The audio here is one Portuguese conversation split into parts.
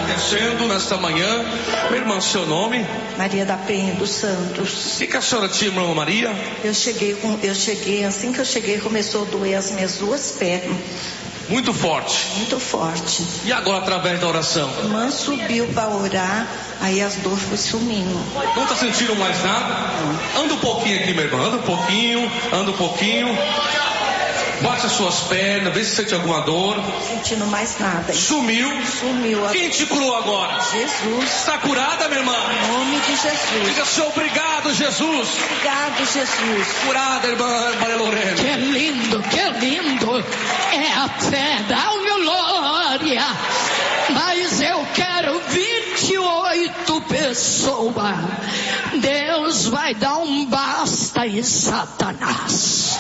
acontecendo nesta manhã. Minha irmã, seu nome? Maria da Penha dos Santos. O que a senhora tinha, irmã Maria? Eu cheguei, assim que eu cheguei, começou a doer as minhas duas pernas. Muito forte? Muito forte. E agora, através da oração? A irmã subiu para orar, aí as dores foram sumindo. Não está sentindo mais nada? Não. Anda um pouquinho aqui, minha irmã. Anda um pouquinho. Bate as suas pernas, vê se sente alguma dor. Não sentindo mais nada. Sumiu. Quem te curou agora? Jesus. Está curada, minha irmã? Em nome de Jesus. Diga, Senhor, obrigado, Jesus. Obrigado, Jesus. Curada, irmã Maria Lorena. Que lindo, que lindo. É a fé, dá uma glória. Mas eu quero 28 pessoas. Deus vai dar um basta em Satanás.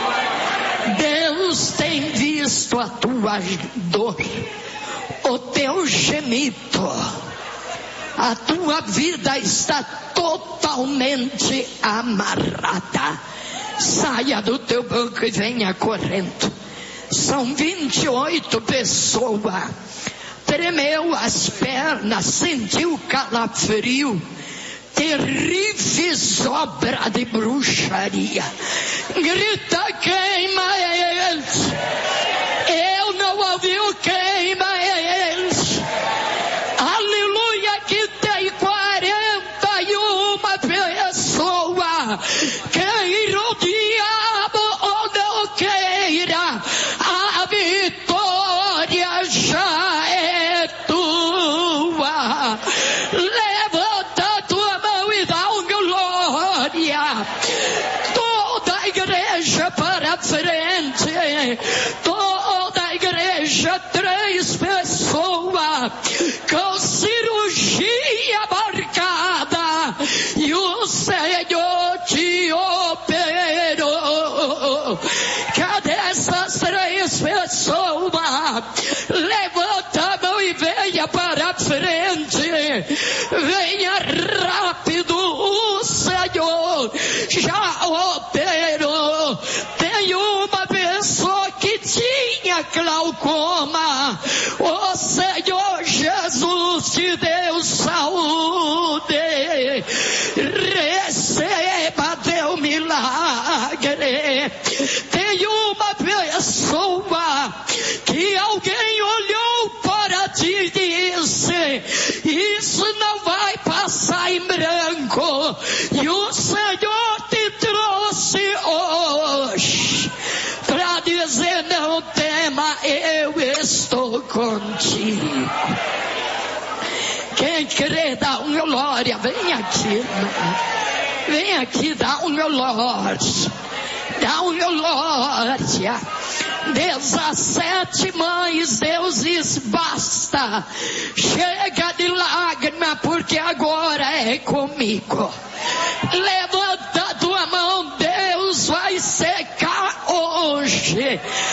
Deus tem visto a tua dor, o teu gemido. A tua vida está totalmente amarrada. Saia do teu banco e venha correndo. São 28 pessoas. Tremeu as pernas, sentiu calafrio. Terríveis obras de bruxaria. Grita, queima eles. Eu não ouvi o queima eles. Aleluia, que tem 41 pessoas. Queira o diabo ou não queira, a vitória já é tua. Levanta tua mão e dá uma glória. Toda a igreja para frente. Toda a igreja, 3 pessoas com cirurgia marcada. E o Senhor te operou. Cadê essas 3 pessoas? Levanta a mão e venha para frente. Venha rápido, o Senhor já operou. Tem uma pessoa que tinha glaucoma. O Senhor Jesus te deu saúde. Receba teu milagre. Tem uma pessoa que alguém olhou para ti e disse: isso não vai passar em branco. E o Senhor te trouxe hoje para dizer: não tema, eu estou contigo. Quem crê, dá uma glória. Vem aqui, irmão. Vem aqui, dá uma glória. Dá uma glória. 17 mães, Deus diz: basta. Chega de lágrima, porque agora é comigo. Levanta a tua mão, Deus vai secar hoje